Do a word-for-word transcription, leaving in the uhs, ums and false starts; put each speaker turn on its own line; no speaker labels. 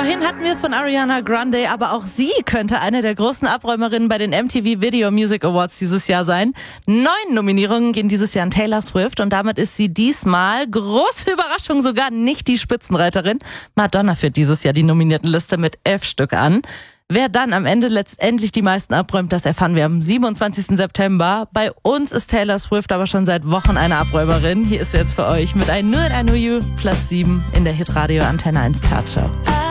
Vorhin hatten wir es von Ariana Grande, aber auch sie könnte eine der großen Abräumerinnen bei den M T V Video Music Awards dieses Jahr sein. Neun Nominierungen gehen dieses Jahr an Taylor Swift und damit ist sie diesmal, große Überraschung, sogar nicht die Spitzenreiterin. Madonna führt dieses Jahr die Nominiertenliste mit elf Stück an. Wer dann am Ende letztendlich die meisten abräumt, das erfahren wir am siebenundzwanzigsten September. Bei uns ist Taylor Swift aber schon seit Wochen eine Abräumerin. Hier ist sie jetzt für euch mit I Knew It, I Knew You, Platz sieben in der Hitradio Antenne eins Chartshow.